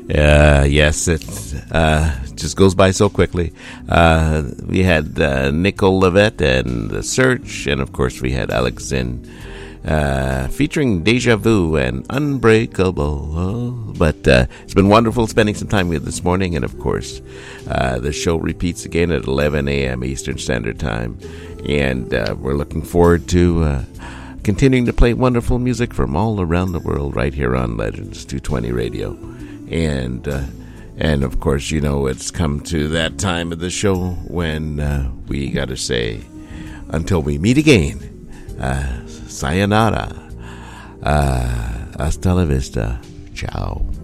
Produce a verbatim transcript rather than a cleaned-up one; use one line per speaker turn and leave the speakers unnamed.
Uh, yes, it uh, just goes by so quickly. Uh, we had uh, Nicole Levette and The Search, and of course we had Alex Zinn uh, featuring Deja Vu and Unbreakable. Oh, but uh, it's been wonderful spending some time with you this morning, and of course uh, the show repeats again at eleven a.m. Eastern Standard Time, and uh, we're looking forward to uh, continuing to play wonderful music from all around the world right here on Legends two twenty Radio. And, uh, and of course, you know, it's come to that time of the show when uh, we got to say, until we meet again, uh, sayonara, uh, hasta la vista, ciao.